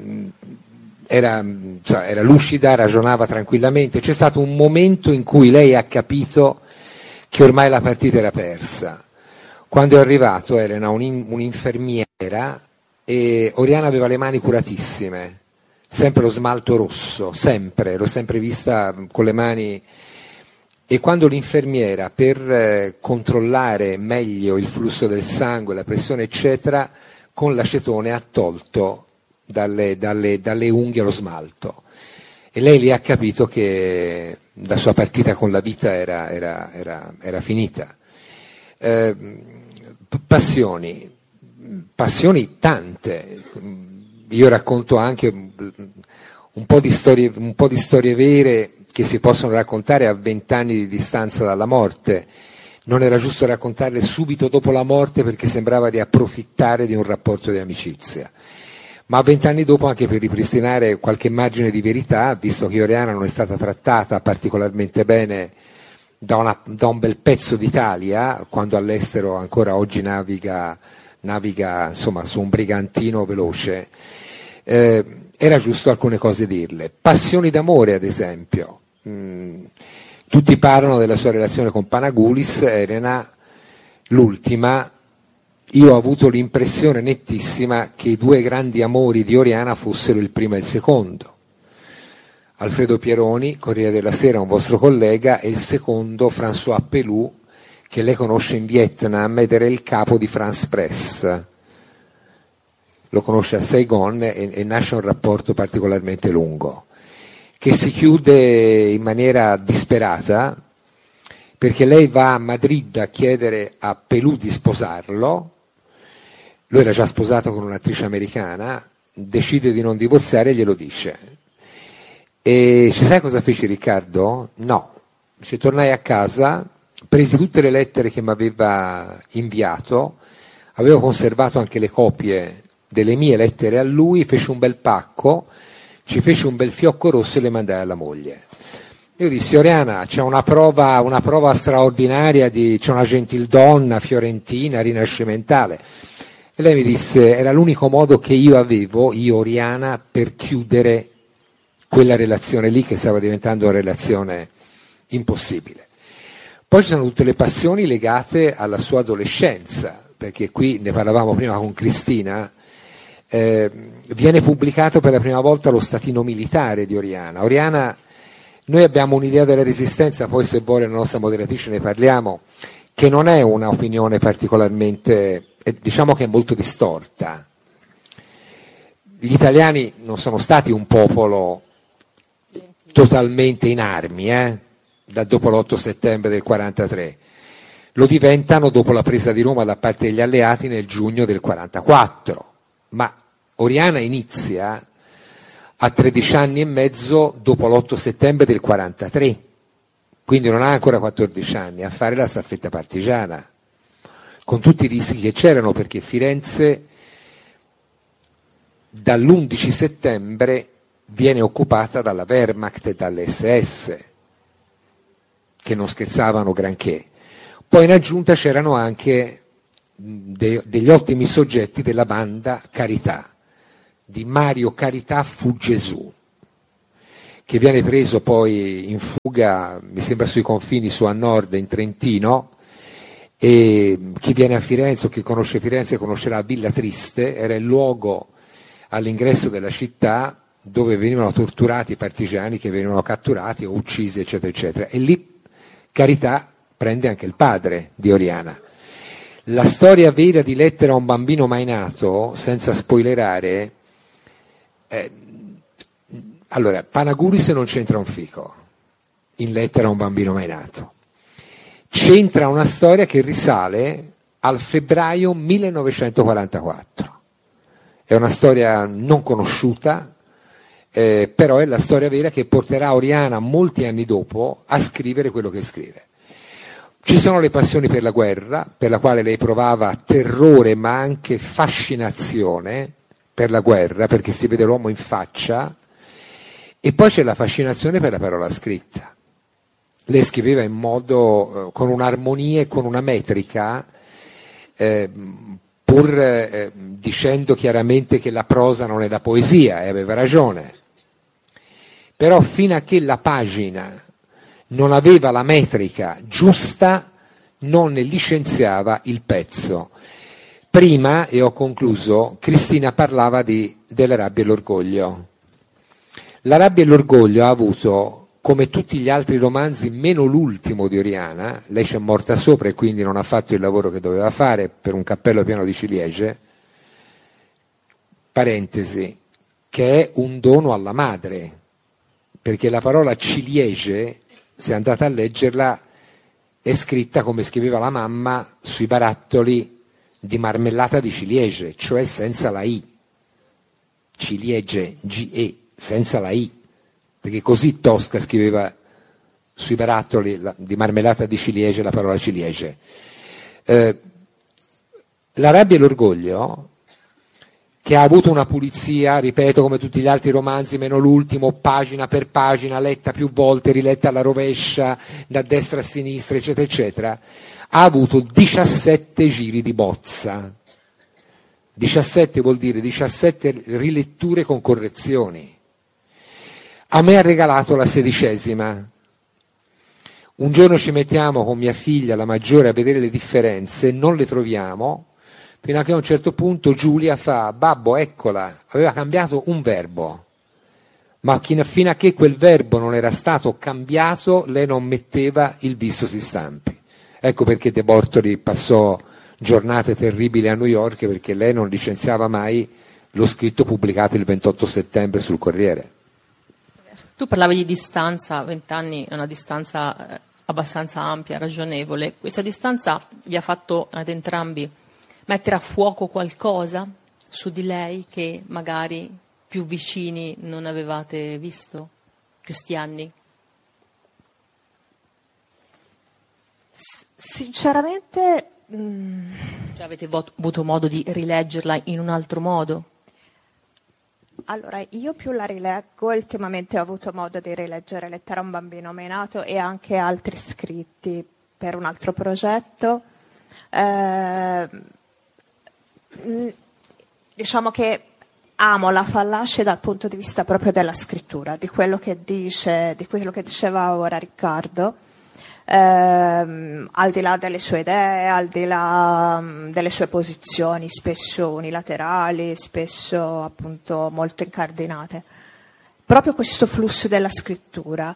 era, cioè, era lucida, ragionava tranquillamente. C'è stato un momento in cui lei ha capito che ormai la partita era persa. Quando è arrivato Elena, un, un'infermiera, e Oriana aveva le mani curatissime, sempre lo smalto rosso, sempre, l'ho sempre vista con le mani. E quando l'infermiera, per eh, controllare meglio il flusso del sangue, la pressione eccetera, con l'acetone ha tolto dalle, dalle, dalle unghie lo smalto, e lei lì ha capito che la sua partita con la vita era, era, era, era finita. Eh, passioni, passioni tante. Io racconto anche un po' di storie, un po' di storie vere che si possono raccontare a vent'anni di distanza dalla morte. Non era giusto raccontarle subito dopo la morte perché sembrava di approfittare di un rapporto di amicizia. Ma vent'anni dopo, anche per ripristinare qualche margine di verità, visto che Oriana non è stata trattata particolarmente bene da, una, da un bel pezzo d'Italia, quando all'estero ancora oggi naviga, naviga insomma, su un brigantino veloce, eh, era giusto alcune cose dirle. Passioni d'amore, ad esempio. Mm, tutti parlano della sua relazione con Panagoulis, Elena, l'ultima. Io ho avuto l'impressione nettissima che i due grandi amori di Oriana fossero il primo e il secondo. Alfredo Pieroni, Corriere della Sera, un vostro collega, e il secondo François Pelou, che lei conosce in Vietnam ed era il capo di France Press. Lo conosce a Saigon e, e nasce un rapporto particolarmente lungo, che si chiude in maniera disperata, perché lei va a Madrid a chiedere a Pelou di sposarlo. Lui era già sposato con un'attrice americana, decide di non divorziare e glielo dice. E ci sai cosa feci, Riccardo? No. Dice, tornai a casa, presi tutte le lettere che mi aveva inviato, avevo conservato anche le copie delle mie lettere a lui, feci un bel pacco, ci feci un bel fiocco rosso e le mandai alla moglie. Io dissi, Oriana, c'è una prova, una prova straordinaria, di, c'è una gentildonna fiorentina, rinascimentale. E lei mi disse, era l'unico modo che io avevo, io Oriana, per chiudere quella relazione lì che stava diventando una relazione impossibile. Poi ci sono tutte le passioni legate alla sua adolescenza, perché qui ne parlavamo prima con Cristina, eh, viene pubblicato per la prima volta lo statino militare di Oriana. Oriana, noi abbiamo un'idea della resistenza, poi se vuole la nostra moderatrice ne parliamo, che non è un'opinione particolarmente, diciamo che è molto distorta. Gli italiani non sono stati un popolo totalmente in armi, eh, da dopo l'otto settembre del quarantatré. Lo diventano dopo la presa di Roma da parte degli alleati nel giugno del quarantaquattro. Ma Oriana inizia a tredici anni e mezzo dopo l'otto settembre del quarantatré, quindi non ha ancora quattordici anni, a fare la staffetta partigiana, con tutti i rischi che c'erano, perché Firenze dall'undici settembre viene occupata dalla Wehrmacht e dall'esse esse, che non scherzavano granché. Poi in aggiunta c'erano anche de- degli ottimi soggetti della banda Carità, di Mario Carità fu Gesù, che viene preso poi in fuga, mi sembra sui confini su a nord, in Trentino, e chi viene a Firenze o chi conosce Firenze conoscerà Villa Triste, era il luogo all'ingresso della città dove venivano torturati i partigiani che venivano catturati o uccisi, eccetera, eccetera. E lì Carità prende anche il padre di Oriana. La storia vera di Lettera a un bambino mai nato, senza spoilerare, eh, allora, Panaguris non c'entra un fico in Lettera a un bambino mai nato. C'entra una storia che risale al febbraio millenovecentoquarantaquattro. È una storia non conosciuta, eh, però è la storia vera che porterà Oriana molti anni dopo a scrivere quello che scrive. Ci sono le passioni per la guerra, per la quale lei provava terrore ma anche fascinazione per la guerra, perché si vede l'uomo in faccia, e poi c'è la fascinazione per la parola scritta. Lei scriveva in modo, eh, con un'armonia e con una metrica, eh, pur eh, dicendo chiaramente che la prosa non è la poesia, e aveva ragione. Però fino a che la pagina non aveva la metrica giusta, non ne licenziava il pezzo. Prima, e ho concluso, Cristina parlava di, della rabbia e l'orgoglio. La rabbia e l'orgoglio ha avuto, come tutti gli altri romanzi, meno l'ultimo di Oriana, lei c'è morta sopra e quindi non ha fatto il lavoro che doveva fare per un cappello pieno di ciliegie, parentesi, che è un dono alla madre, perché la parola ciliegie, se andate a leggerla, è scritta come scriveva la mamma sui barattoli di marmellata di ciliegie, cioè senza la I. Ciliegie, G E, senza la I, perché così Tosca scriveva sui barattoli di marmellata di ciliegie la parola ciliegie. Eh, la rabbia e l'orgoglio, che ha avuto una pulizia, ripeto, come tutti gli altri romanzi, meno l'ultimo, pagina per pagina, letta più volte, riletta alla rovescia, da destra a sinistra, eccetera, eccetera, ha avuto diciassette giri di bozza. diciassette vuol dire diciassette riletture con correzioni. A me ha regalato la sedicesima. Un giorno ci mettiamo con mia figlia, la maggiore, a vedere le differenze, non le troviamo, fino a che a un certo punto Giulia fa: babbo, eccola, aveva cambiato un verbo, ma fino a che quel verbo non era stato cambiato lei non metteva il visto si stampi. Ecco perché De Bortoli passò giornate terribili a New York, perché lei non licenziava mai lo scritto pubblicato il ventotto settembre sul Corriere. Tu parlavi di distanza, vent'anni è una distanza eh, abbastanza ampia, ragionevole. Questa distanza vi ha fatto ad entrambi mettere a fuoco qualcosa su di lei che magari più vicini non avevate visto questi anni? S- sinceramente... Mm. Cioè, avete vot- avuto modo di rileggerla in un altro modo? Allora, io più la rileggo, ultimamente ho avuto modo di rileggere Lettera a un bambino mai nato e anche altri scritti per un altro progetto. Eh, diciamo che amo la Fallaci dal punto di vista proprio della scrittura, di quello che dice, di quello che diceva ora Riccardo, ehm, al di là delle sue idee, al di là um, delle sue posizioni spesso unilaterali, spesso appunto molto incardinate. Proprio questo flusso della scrittura.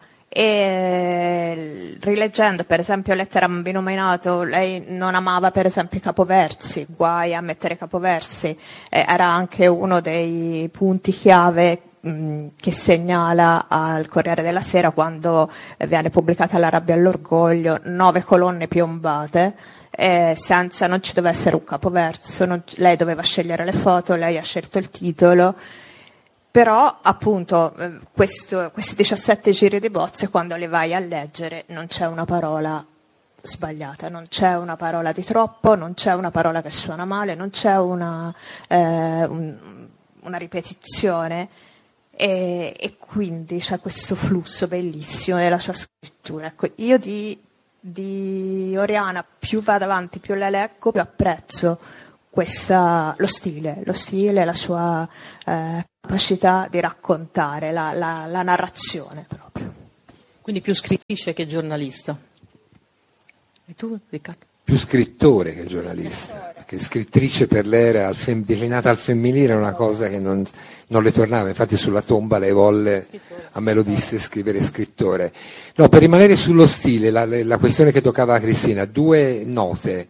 E rileggendo per esempio Lettera a un bambino mai nato, lei non amava per esempio i capoversi, guai a mettere capoversi, eh, era anche uno dei punti chiave mh, che segnala al Corriere della Sera quando eh, viene pubblicata La rabbia e l'orgoglio, nove colonne piombate, eh, senza, non ci doveva essere un capoverso, non, lei doveva scegliere le foto, lei ha scelto il titolo. Però appunto questo, questi diciassette giri di bozze, quando le vai a leggere non c'è una parola sbagliata, non c'è una parola di troppo, non c'è una parola che suona male, non c'è una, eh, un, una ripetizione, e, e quindi c'è questo flusso bellissimo della sua scrittura. Ecco, io di, di Oriana più vado avanti, più la leggo, più apprezzo questa, lo stile, lo stile, la sua eh, capacità di raccontare, la, la, la narrazione proprio. Quindi più scrittrice che giornalista. E tu, Riccardo? Più scrittore che giornalista, perché scrittrice per lei era al fem- declinata al femminile era una cosa che non, non le tornava, infatti sulla tomba lei volle, a me lo disse, scrivere scrittore. No, per rimanere sullo stile, la, la questione che toccava a Cristina, due note.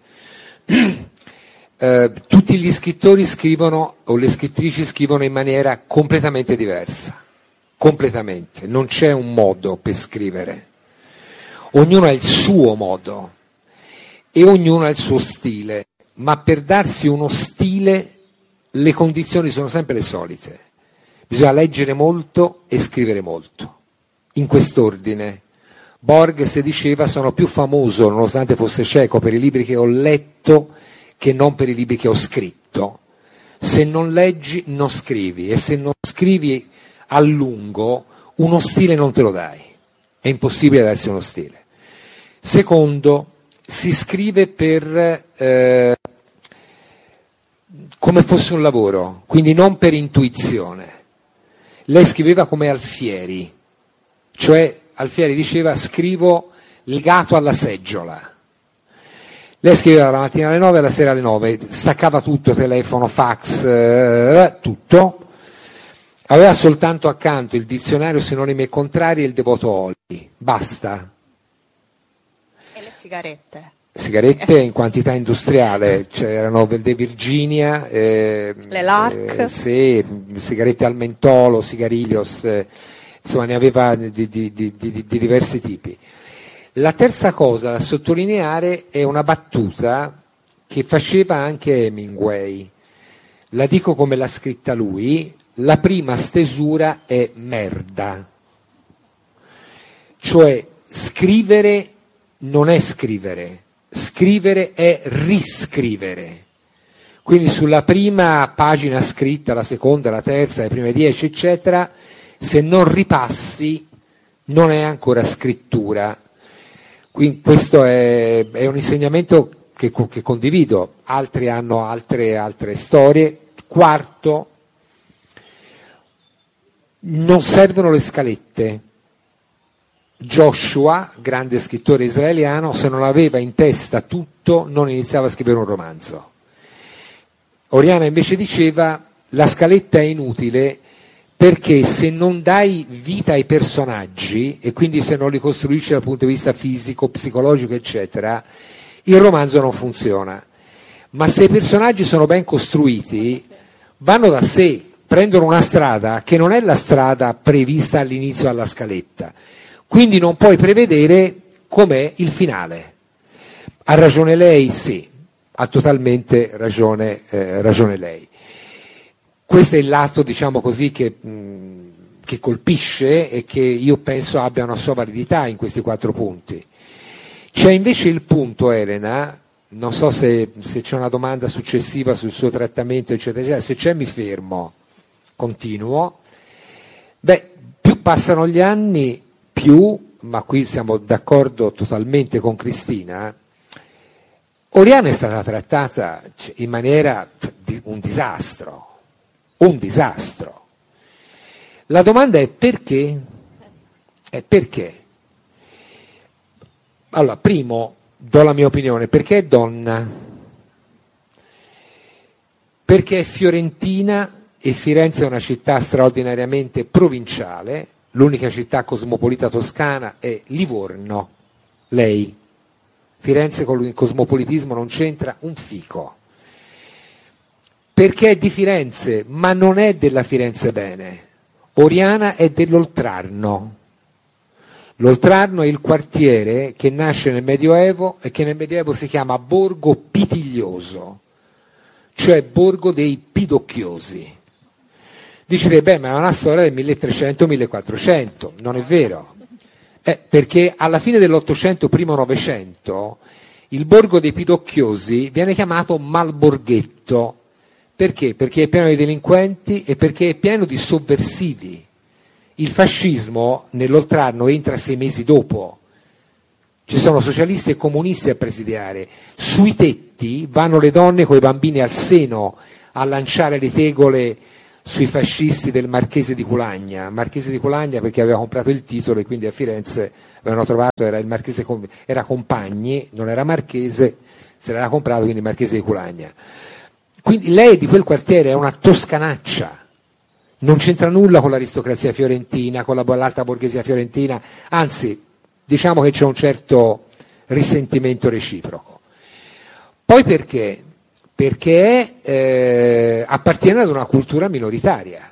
Eh, tutti gli scrittori scrivono, o le scrittrici scrivono in maniera completamente diversa, completamente, non c'è un modo per scrivere, ognuno ha il suo modo e ognuno ha il suo stile, ma per darsi uno stile le condizioni sono sempre le solite, bisogna leggere molto e scrivere molto, in quest'ordine. Borges diceva: sono più famoso, nonostante fosse cieco, per i libri che ho letto che non per i libri che ho scritto. Se non leggi non scrivi, e se non scrivi a lungo uno stile non te lo dai, è impossibile darsi uno stile. Secondo, si scrive per eh, come fosse un lavoro, quindi non per intuizione. Lei scriveva come Alfieri, cioè Alfieri diceva: scrivo legato alla seggiola. Lei scriveva la mattina alle nove e la sera alle nove, staccava tutto, telefono, fax, eh, tutto. Aveva soltanto accanto il dizionario sinonimi e contrari e il devoto Olli, basta. E le sigarette? Sigarette in quantità industriale, c'erano De Virginia, eh, le Lark, eh, sì, sigarette al mentolo, sigariglios, eh, insomma ne aveva di, di, di, di, di diversi tipi. La terza cosa da sottolineare è una battuta che faceva anche Hemingway, la dico come l'ha scritta lui: la prima stesura è merda, cioè scrivere non è scrivere, scrivere è riscrivere. Quindi sulla prima pagina scritta, la seconda, la terza, le prime dieci, eccetera, se non ripassi non è ancora scrittura. Quindi questo è, è un insegnamento che, che condivido, altri hanno altre, altre storie. Quarto, non servono le scalette. Joshua, grande scrittore israeliano, se non aveva in testa tutto non iniziava a scrivere un romanzo. Oriana invece diceva: la scaletta è inutile perché se non dai vita ai personaggi e quindi se non li costruisci dal punto di vista fisico, psicologico, eccetera, il romanzo non funziona. Ma se i personaggi sono ben costruiti, vanno da sé, prendono una strada che non è la strada prevista all'inizio alla scaletta. Quindi non puoi prevedere com'è il finale. Ha ragione lei? Sì, ha totalmente ragione, eh, ragione lei. Questo è il lato, diciamo così, che, mh, che colpisce e che io penso abbia una sua validità in questi quattro punti. C'è invece il punto, Elena, non so se, se c'è una domanda successiva sul suo trattamento, eccetera, eccetera. Se c'è mi fermo, continuo. Beh, più passano gli anni, più, ma qui siamo d'accordo totalmente con Cristina, Oriana è stata trattata in maniera di un disastro, un disastro. La domanda è perché? È perché? Allora, primo, do la mia opinione, perché è donna? Perché è fiorentina e Firenze è una città straordinariamente provinciale, l'unica città cosmopolita toscana è Livorno, lei. Firenze con il cosmopolitismo non c'entra un fico. Perché è di Firenze, ma non è della Firenze bene. Oriana è dell'Oltrarno. L'Oltrarno è il quartiere che nasce nel Medioevo e che nel Medioevo si chiama Borgo Pitiglioso, cioè Borgo dei Pidocchiosi. Dicete, beh, ma è una storia del milletrecento millequattrocento, non è vero. Eh, perché alla fine dell'Ottocento, primo Novecento, il Borgo dei Pidocchiosi viene chiamato Malborghetto. Perché? Perché è pieno di delinquenti e perché è pieno di sovversivi. Il fascismo nell'Oltrarno entra sei mesi dopo. Ci sono socialisti e comunisti a presidiare. Sui tetti vanno le donne con i bambini al seno a lanciare le tegole sui fascisti del Marchese di Culagna. Marchese di Culagna perché aveva comprato il titolo e quindi a Firenze avevano trovato, era il Marchese, era Compagni, non era Marchese, se l'era comprato, quindi Marchese di Culagna. Quindi lei di quel quartiere è una toscanaccia. Non c'entra nulla con l'aristocrazia fiorentina, con la, l'alta borghesia fiorentina, anzi, diciamo che c'è un certo risentimento reciproco. Poi perché? Perché eh, appartiene ad una cultura minoritaria,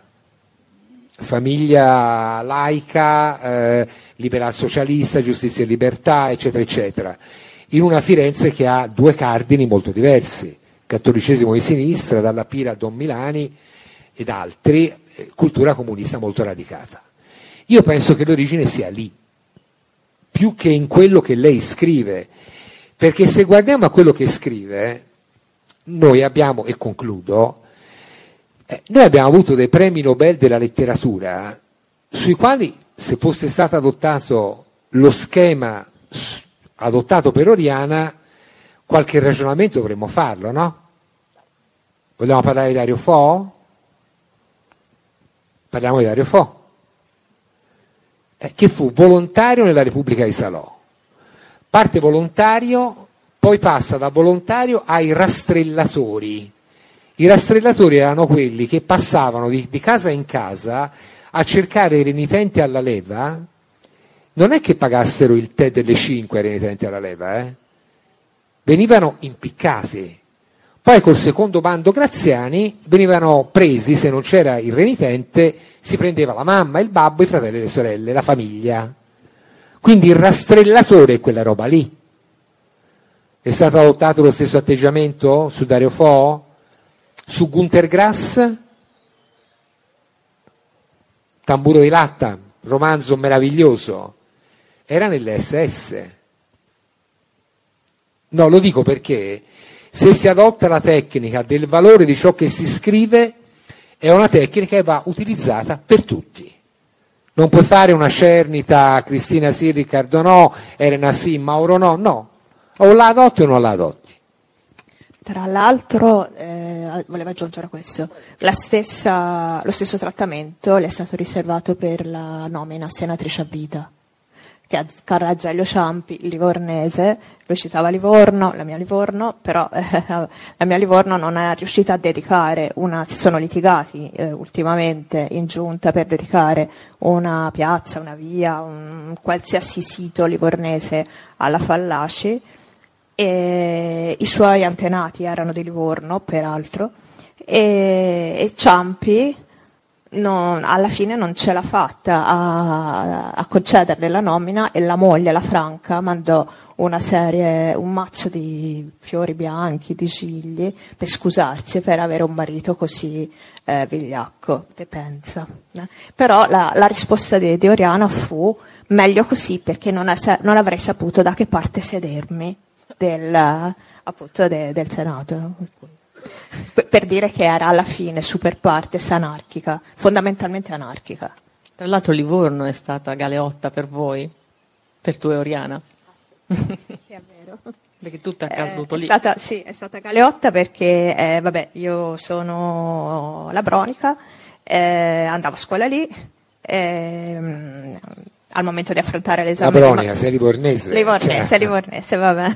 famiglia laica, eh, liberal socialista, giustizia e libertà, eccetera, eccetera, in una Firenze che ha due cardini molto diversi, cattolicesimo di sinistra, dalla Pira a Don Milani ed altri, cultura comunista molto radicata. Io penso che l'origine sia lì, più che in quello che lei scrive, perché se guardiamo a quello che scrive, noi abbiamo, e concludo, eh, noi abbiamo avuto dei premi Nobel della letteratura sui quali, se fosse stato adottato lo schema adottato per Oriana, qualche ragionamento dovremmo farlo, no? Vogliamo parlare di Dario Fo? Parliamo di Dario Fo, eh, che fu volontario nella Repubblica di Salò. Parte volontario, poi passa da volontario ai rastrellatori. I rastrellatori erano quelli che passavano di, di casa in casa a cercare i renitenti alla leva. Non è che pagassero il tè delle cinque ai renitenti alla leva, eh? Venivano impiccati. Poi col secondo bando Graziani venivano presi, se non c'era il renitente, si prendeva la mamma, il babbo, i fratelli e le sorelle, la famiglia. Quindi il rastrellatore è quella roba lì. È stato adottato lo stesso atteggiamento su Dario Fo? Su Günter Grass? Tamburo di latta, romanzo meraviglioso. Era nell'esse esse. No, lo dico perché se si adotta la tecnica del valore di ciò che si scrive, è una tecnica che va utilizzata per tutti. Non puoi fare una cernita Cristina sì, Riccardo no, Elena sì, Mauro no, no. O la adotti o non la adotti. Tra l'altro, eh, volevo aggiungere questo, la stessa, lo stesso trattamento le è stato riservato per la nomina senatrice a vita, che a Carlo Azeglio Ciampi, livornese, lui citava Livorno, la mia Livorno, però eh, la mia Livorno non è riuscita a dedicare una, si sono litigati eh, ultimamente in giunta per dedicare una piazza, una via, un qualsiasi sito livornese alla Fallaci, e i suoi antenati erano di Livorno, peraltro, e, e Ciampi non, alla fine non ce l'ha fatta a, a concederle la nomina, e la moglie, la Franca, mandò una serie, un mazzo di fiori bianchi, di gigli, per scusarsi per avere un marito così eh, vigliacco, te pensa. Eh? Però la, la risposta di, di Oriana fu: meglio così, perché non, è, non avrei saputo da che parte sedermi del, appunto de, del Senato. Per, per dire che era alla fine super partes anarchica, fondamentalmente anarchica. Tra l'altro Livorno è stata Galeotta per voi, per tu e Oriana. Sì, è vero. Perché tutto è accaduto eh, lì. È stata, sì, è stata Galeotta perché, eh, vabbè, io sono labronica, eh, andavo a scuola lì, eh, al momento di affrontare l'esame... Labronica, di... sei livornese. Livornese, cioè. livornese, vabbè.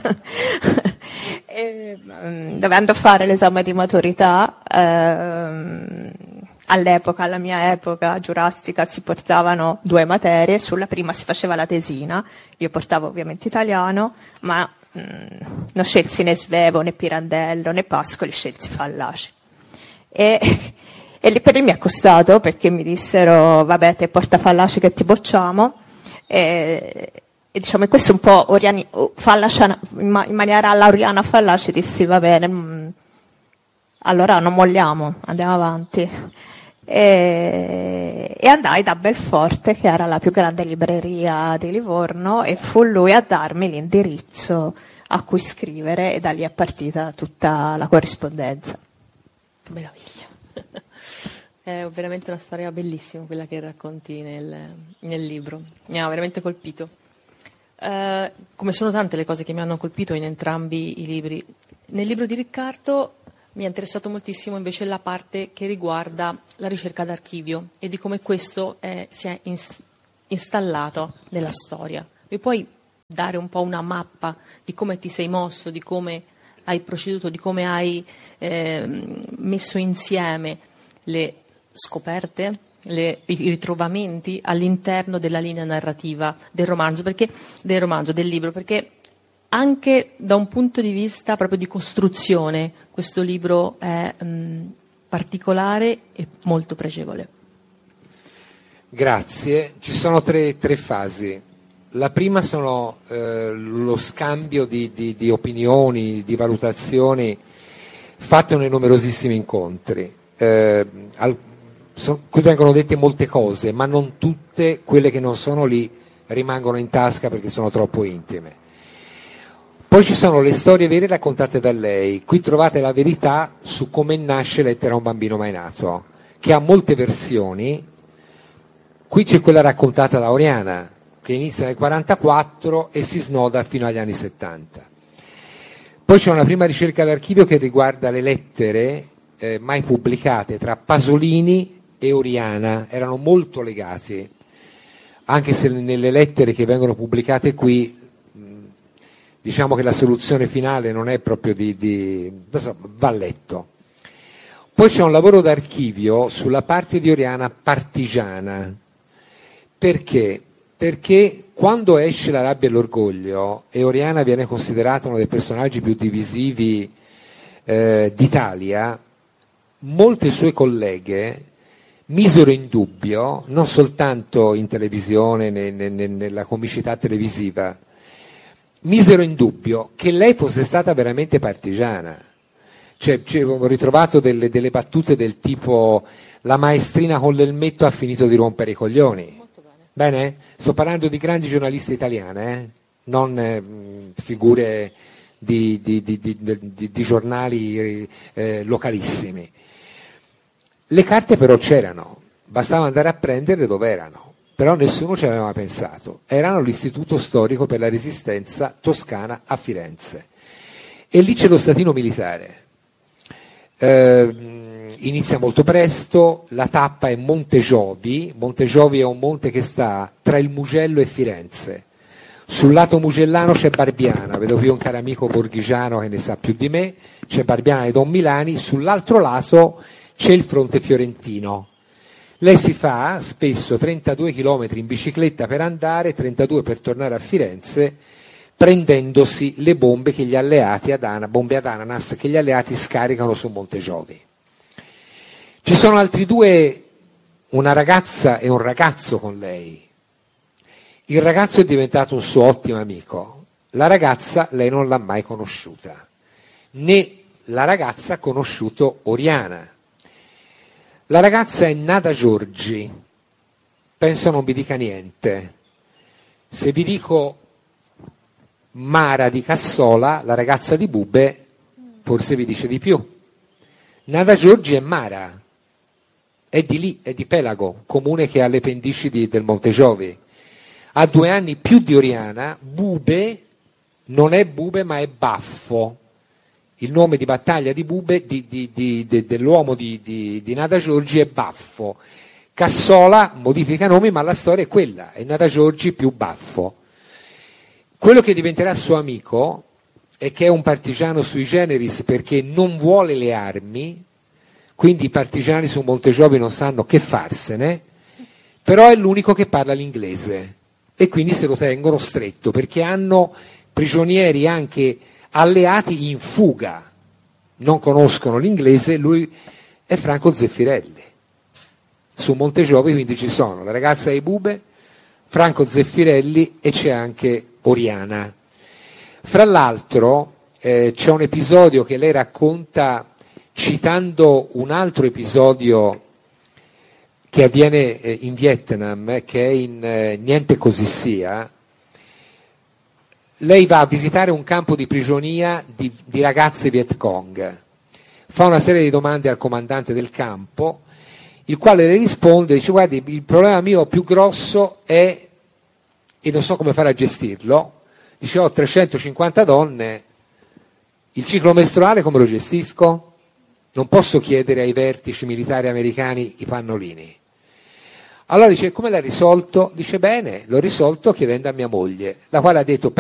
e, dovendo fare l'esame di maturità, eh, all'epoca, alla mia epoca giurastica, si portavano due materie, sulla prima si faceva la tesina, io portavo ovviamente italiano, ma mh, non scelsi né Svevo, né Pirandello, né Pascoli, scelsi Fallaci. E, e lì per lì mi è costato, perché mi dissero: vabbè, te porta Fallaci che ti bocciamo, e, e diciamo, in questo un po' Oriani, Fallaci, in, ma, in maniera alla Oriana Fallaci, dissi: va bene, mh, allora non molliamo, andiamo avanti. E, e andai da Belforte, che era la più grande libreria di Livorno, e fu lui a darmi l'indirizzo a cui scrivere, e da lì è partita tutta la corrispondenza. Che meraviglia. È veramente una storia bellissima quella che racconti nel, nel libro, mi ha veramente colpito. Uh, come sono tante le cose che mi hanno colpito in entrambi i libri. Nel libro di Riccardo mi è interessato moltissimo invece la parte che riguarda la ricerca d'archivio e di come questo è, si è ins- installato nella storia. Mi puoi dare un po' una mappa di come ti sei mosso, di come hai proceduto, di come hai eh, messo insieme le scoperte, le, i ritrovamenti all'interno della linea narrativa del romanzo, perché, del romanzo, del libro, perché anche da un punto di vista proprio di costruzione questo libro è mh, particolare e molto pregevole. Grazie. Ci sono tre, tre fasi. La prima sono eh, lo scambio di, di, di opinioni, di valutazioni fatte nei numerosissimi incontri. Eh, al, so, qui vengono dette molte cose, ma non tutte quelle che non sono lì rimangono in tasca perché sono troppo intime. Poi ci sono le storie vere raccontate da lei. Qui trovate la verità su come nasce Lettera a un bambino mai nato, che ha molte versioni. Qui c'è quella raccontata da Oriana, che inizia nel quarantaquattro e si snoda fino agli anni settanta. Poi c'è una prima ricerca d'archivio che riguarda le lettere eh, mai pubblicate tra Pasolini e Oriana, erano molto legati, anche se nelle lettere che vengono pubblicate qui mh, diciamo che la soluzione finale non è proprio di, di so, va letto. Poi c'è un lavoro d'archivio sulla parte di Oriana partigiana. Perché? Perché quando esce La rabbia e l'orgoglio e Oriana viene considerata uno dei personaggi più divisivi eh, d'Italia, molte sue colleghe misero in dubbio, non soltanto in televisione, ne, ne, ne, nella comicità televisiva, misero in dubbio che lei fosse stata veramente partigiana. Cioè, cioè, ho ritrovato delle, delle battute del tipo: la maestrina con l'elmetto ha finito di rompere i coglioni. Bene? Sto parlando di grandi giornaliste italiane, eh? non eh, figure di, di, di, di, di giornali eh, localissimi. Le carte però c'erano, bastava andare a prenderle dove erano, però nessuno ci aveva pensato. Erano all'Istituto Storico per la Resistenza Toscana a Firenze. E lì c'è lo statino militare. Eh, inizia molto presto, la tappa è Monte Giovi. Monte Giovi è un monte che sta tra il Mugello e Firenze. Sul lato mugellano c'è Barbiana, vedo qui un caro amico borghigiano che ne sa più di me, c'è Barbiana e Don Milani, sull'altro lato c'è il fronte fiorentino. Lei si fa spesso trentadue chilometri in bicicletta per andare, trentadue per tornare a Firenze, prendendosi le bombe che gli alleati ad Ana, bombe ad ananas che gli alleati scaricano su Monte Giovi. Ci sono altri due, una ragazza e un ragazzo con lei. Il ragazzo è diventato un suo ottimo amico, la ragazza lei non l'ha mai conosciuta, né la ragazza ha conosciuto Oriana. La ragazza è Nada Giorgi, penso non vi dica niente. Se vi dico Mara di Cassola, la ragazza di Bube, forse vi dice di più. Nada Giorgi è Mara, è di lì, è di Pelago, comune che ha le pendici di, del Monte Giovi. Ha due anni più di Oriana. Bube non è Bube ma è Baffo. Il nome di battaglia di Bube, di, di, di, de, dell'uomo di, di, di Nada Giorgi è Baffo. Cassola modifica nomi ma la storia è quella, è Nada Giorgi più Baffo. Quello che diventerà suo amico è che è un partigiano sui generis perché non vuole le armi, quindi i partigiani su Monte Giovi non sanno che farsene, però è l'unico che parla l'inglese e quindi se lo tengono stretto perché hanno prigionieri anche alleati in fuga, non conoscono l'inglese. Lui è Franco Zeffirelli. Su Monte Giovi quindi ci sono la ragazza di Bube, Franco Zeffirelli e c'è anche Oriana. Fra l'altro eh, c'è un episodio che lei racconta citando un altro episodio che avviene eh, in Vietnam, eh, che è in eh, Niente così sia. Lei va a visitare un campo di prigionia di, di ragazze Viet Cong, fa una serie di domande al comandante del campo il quale le risponde, dice guardi, il problema mio più grosso è, e non so come fare a gestirlo, dice ho trecentocinquanta donne, il ciclo mestruale come lo gestisco? Non posso chiedere ai vertici militari americani i pannolini. Allora dice come l'ha risolto? Dice bene, l'ho risolto chiedendo a mia moglie, la quale ha detto